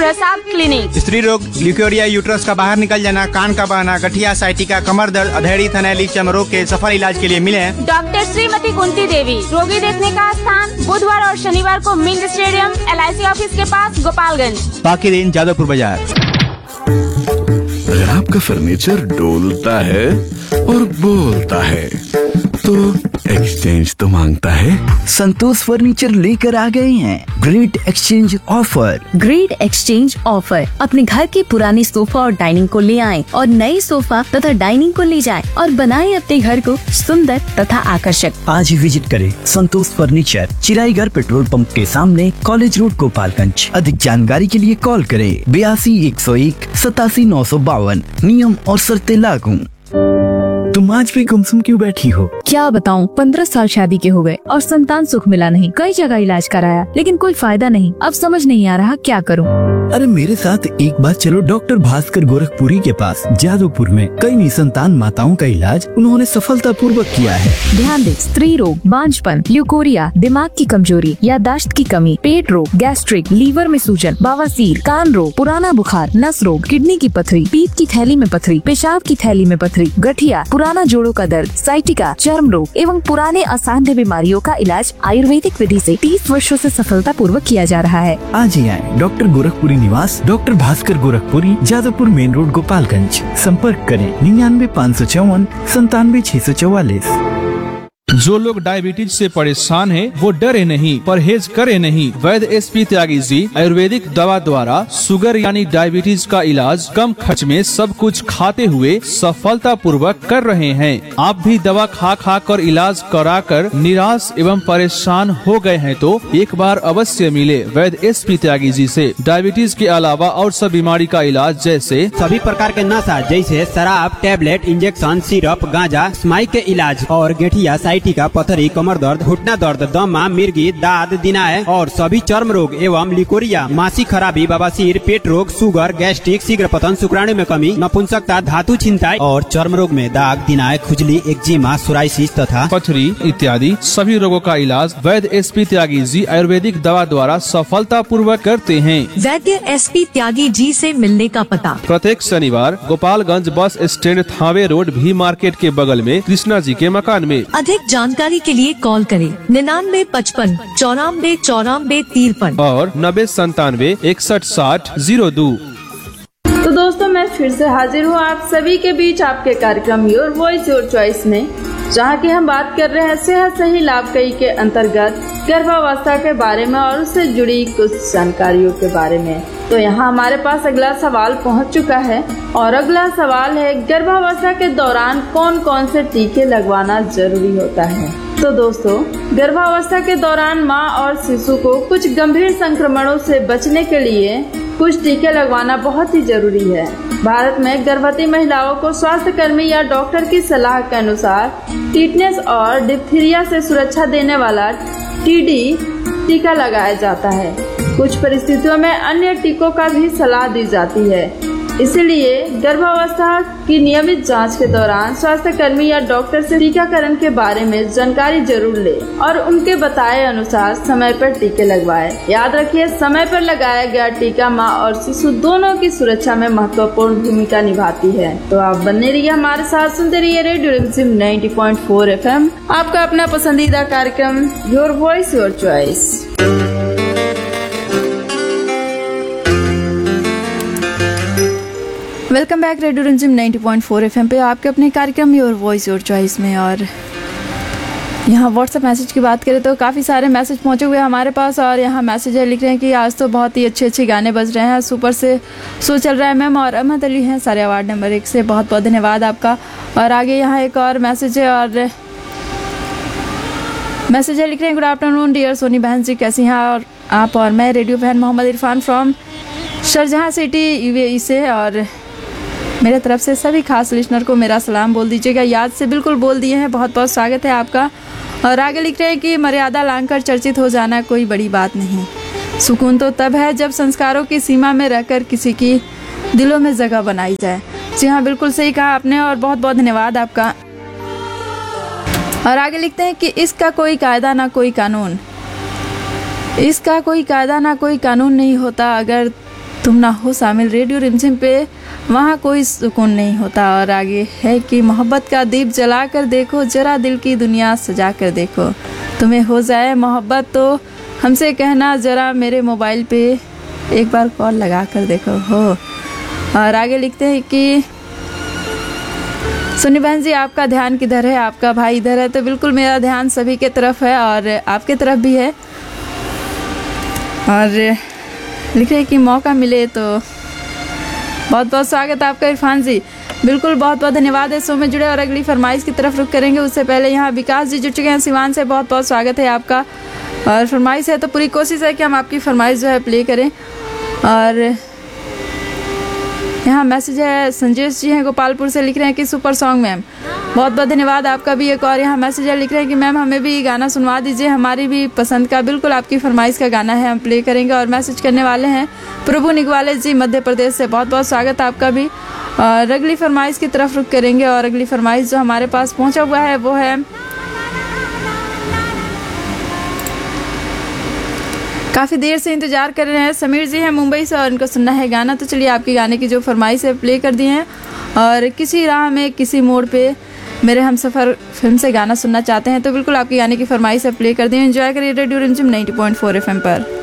प्रसाद clinic. स्त्री रोग, ल्यूकेरिया, uterus का बाहर निकल जाना, कान का बहना, गठिया, साइटिका, कमर दर्द, अधेड़ी, थनैली, चर्म रोग के सफल इलाज के लिए मिले डॉक्टर श्रीमती कुंती देवी। रोगी देखने का स्थान बुधवार और शनिवार को मिंट स्टेडियम, LIC ऑफिस के पास, गोपालगंज। बाकी दिन जादवपुर बाजार। अगर आपका फर्नीचर डोलता है और बोलता है तो एक्सचेंज तो मांगता है। संतोष फर्नीचर लेकर आ गए हैं great exchange offer. Great exchange offer. अपने घर के पुराने सोफा और डाइनिंग को ले आएं और नए सोफा तथा डाइनिंग को ले जाएं और बनाएं अपने घर को सुंदर तथा आकर्षक। आज ही विजिट करें संतोष फर्नीचर, चिराईगढ़ पेट्रोल पंप के सामने, कॉलेज रोड, गोपालगंज। अधिक जानकारी के लिए कॉल करें 82 101 87 952। नियम और शर्तें लागू। तुम आज भी गुमसुम क्यों बैठी हो? क्या बताऊं, 15 साल शादी के हो गए और संतान सुख मिला नहीं। कई जगह इलाज कराया लेकिन कोई फायदा नहीं। अब समझ नहीं आ रहा क्या करूं। अरे मेरे साथ एक बार चलो डॉक्टर भास्कर गोरखपुरी के पास। जादवपुर में कई निसंतान माताओं का इलाज उन्होंने सफलता पूर्वक किया है। ध्यान दे, स्त्री रोग, बांझपन, ल्यूकोरिया, दिमाग की कमजोरी, याददाश्त की कमी, पेट रोग, गैस्ट्रिक, लीवर में सूजन, बवासीर, कान रोग, पुराना बुखार, नस रोग, किडनी की पथरी, पीत की थैली में पथरी, पेशाब की थैली में पथरी, गठिया, पुराना जोड़ों का दर्द, साइटिका, चर्म रोग एवं पुराने असाध्य बीमारियों का इलाज आयुर्वेदिक विधि से 30 वर्षों से सफलता पूर्वक किया जा रहा है। आज ही आए डॉक्टर गोरखपुरी निवास, doctor Bhaskar Gorakhpuri, Jadavpur main road, Gopalganj. संपर्क करें 99 554 97 644। जो लोग डायबिटीज से परेशान हैं, वो डरे नहीं, परहेज करे नहीं। वैद्य SP त्यागी जी आयुर्वेदिक दवा द्वारा शुगर यानी डायबिटीज का इलाज कम खर्च में सब कुछ खाते हुए सफलता पूर्वक कर रहे हैं। आप भी दवा खा खा कर इलाज करा कर निराश एवं परेशान हो गए हैं तो एक बार अवश्य मिले वैद्य SP त्यागी जी से। डायबिटीज के अलावा और सब बीमारी का इलाज जैसे सभी प्रकार के नशा जैसे शराब, टेबलेट, इंजेक्शन, सिरप, गांजा, स्माइक के इलाज और गठिया, साइटिका, पथरी, कमर दर्द, घुटना दर्द, दमा, मिर्गी, दाद, दिनाय और सभी चर्म रोग एवं लिकोरिया, मासिक खराबी, बवासीर, पेट रोग, शुगर, गैस्ट्रिक, शीघ्र पतन, शुक्राणु में कमी, नपुंसकता, धातु छिंताई और चर्म रोग में दाग, दिनाय, खुजली, एक्जिमा, सोराइसिस तथा पथरी इत्यादि सभी रोगों का इलाज वैद्य SP त्यागी जी आयुर्वेदिक दवा द्वारा सफलता पूर्वक करते हैं। वैद्य SP त्यागी जी से मिलने का पता: प्रत्येक शनिवार Gopalganj bus stand, Thawe road, भी मार्केट के बगल में कृष्णा जी के मकान में। अधिक जानकारी के लिए कॉल करें 99 55 94 94 53 और 90 97 61 60 02। तो दोस्तों, मैं फिर से हाजिर हूँ आप सभी के बीच आपके कार्यक्रम योर वॉइस योर चॉइस में, जहाँ की हम बात कर रहे हैं सेहत सही लाभ कई के अंतर्गत गर्भावस्था के बारे में और उससे जुड़ी कुछ जानकारियों के बारे में। तो यहाँ हमारे पास अगला सवाल पहुँच चुका है और अगला सवाल है, गर्भावस्था के दौरान कौन कौन से टीके लगवाना जरूरी होता है। तो दोस्तों, गर्भावस्था के दौरान माँ और शिशु को कुछ गंभीर संक्रमणों से बचने के लिए कुछ टीके लगवाना बहुत ही जरूरी है। भारत में गर्भवती महिलाओं को स्वास्थ्य कर्मी या डॉक्टर की सलाह के अनुसार टिटनेस और डिप्थीरिया से सुरक्षा देने वाला TD टीका लगाया जाता है। कुछ परिस्थितियों में अन्य टीकों का भी सलाह दी जाती है। इसलिए गर्भावस्था की नियमित जांच के दौरान स्वास्थ्य कर्मी या डॉक्टर से टीकाकरण के बारे में जानकारी जरूर ले और उनके बताए अनुसार समय पर टीके लगवाएं। याद रखिए, समय पर लगाया गया टीका माँ और शिशु दोनों की सुरक्षा में महत्वपूर्ण भूमिका निभाती है। तो आप बने रहिए हमारे साथ, सुनते रहिए रेडियो रिमझिम 90.4 FM, आपका अपना पसंदीदा कार्यक्रम your voice your choice. Welcome back radio रिमझिम 90.4 FM पे आपके अपने कार्यक्रम योर वॉइस योर चॉइस में। और यहाँ व्हाट्सएप मैसेज की बात करें तो काफ़ी सारे मैसेज पहुँचे हुए हमारे पास और यहाँ मैसेज है, लिख रहे हैं कि आज तो बहुत ही अच्छे अच्छे गाने बज रहे हैं, सुपर से शो चल रहा है मैम, और अहमद अली हैं सारे वार्ड नंबर 1 से, बहुत बहुत धन्यवाद आपका। और आगे यहाँ एक और मैसेज है और मैसेज है, लिख रहे हैं गुड आफ्टरनून डियर सोनी बहन जी, कैसी हैं और आप? और मैं रेडियो बहन Mohammad Irfan from शारजहां city UAE से, और मेरे तरफ से सभी खास लिसनर को मेरा सलाम बोल दीजिएगा। याद से बिल्कुल बोल दिए हैं, बहुत बहुत स्वागत है आपका। और आगे लिख रहे हैं कि मर्यादा लांघकर चर्चित हो जाना कोई बड़ी बात नहीं, सुकून तो तब है जब संस्कारों की सीमा में रहकर किसी की दिलों में जगह बनाई जाए। जी हाँ, बिल्कुल सही कहा आपने और बहुत बहुत धन्यवाद आपका। और आगे लिखते हैं कि इसका कोई कायदा ना कोई कानून, इसका कोई कायदा ना कोई कानून नहीं होता, अगर तुम ना हो शामिल रेडियो रिमझिम पे, वहाँ कोई सुकून नहीं होता। और आगे है कि मोहब्बत का दीप जला कर देखो, जरा दिल की दुनिया सजा कर देखो। तुम्हें हो जाए मोहब्बत तो हमसे कहना, जरा मेरे मोबाइल पे एक बार कॉल लगा कर देखो हो। और आगे लिखते हैं कि सुनी बहन जी, आपका ध्यान किधर है, आपका भाई इधर है। तो बिल्कुल मेरा ध्यान सभी के तरफ है और आपके तरफ भी है। और लिख रहे कि मौका मिले तो बहुत बहुत स्वागत है आपका इरफान जी। बिल्कुल बहुत बहुत धन्यवाद है शो में जुड़े। और अगली फरमाइश की तरफ रुख करेंगे, उससे पहले यहाँ विकास जी जुड़ चुके हैं सिवान से, बहुत बहुत स्वागत है आपका। और फरमाइश है तो पूरी कोशिश है कि हम आपकी फरमाइश जो है प्ले करें। और यहाँ मैसेज है, संजेश जी हैं गोपालपुर से, लिख रहे हैं कि सुपर सॉन्ग मैम, बहुत बहुत धन्यवाद आपका भी। एक और यहाँ मैसेज है, लिख रहे हैं कि मैम हमें भी गाना सुनवा दीजिए, हमारी भी पसंद का, बिल्कुल आपकी फरमाइश का गाना है, हम प्ले करेंगे। और मैसेज करने वाले हैं प्रभु निगवाले जी मध्य प्रदेश से, बहुत बहुत स्वागत है आपका भी। और अगली फरमाइश की तरफ रुख करेंगे। और अगली फरमाइश जो हमारे पास पहुँचा हुआ है वो है, काफ़ी देर से इंतजार कर रहे हैं, समीर जी हैं मुंबई से और इनको सुनना है गाना। तो चलिए आपकी गाने की जो फरमाइश है प्ले कर दिए हैं। और किसी राह में किसी मोड़ पे मेरे हमसफ़र फिल्म से गाना सुनना चाहते हैं तो बिल्कुल आपकी गाने की फरमाइश है प्ले कर दिए। एंजॉय करिए रेडियो रिमझिम 90.4 FM पर।